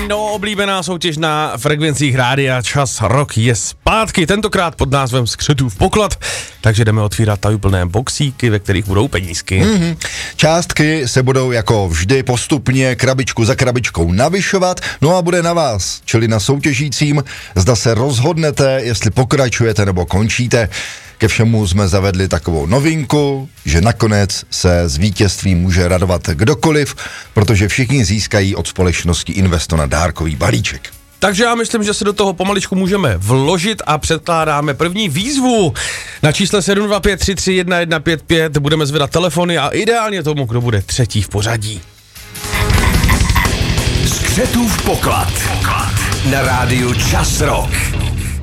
No, oblíbená soutěž na frekvencích rádia Čas Rock je zpátky, tentokrát pod názvem Skřetův poklad, takže jdeme otvírat tajuplné boxíky, ve kterých budou penízky. Částky se budou jako vždy postupně krabičku za krabičkou navyšovat, no a bude na vás, čili na soutěžícím, zda se rozhodnete, jestli pokračujete nebo končíte. Ke všemu jsme zavedli takovou novinku, že nakonec se z vítězství může radovat kdokoliv, protože všichni získají od společnosti Investona dárkový balíček. Takže já myslím, že se do toho pomaličku můžeme vložit a předkládáme první výzvu. Na čísle 725331155 budeme zvedat telefony a ideálně tomu, kdo bude třetí v pořadí. Skřetův poklad na rádiu Čas Rock.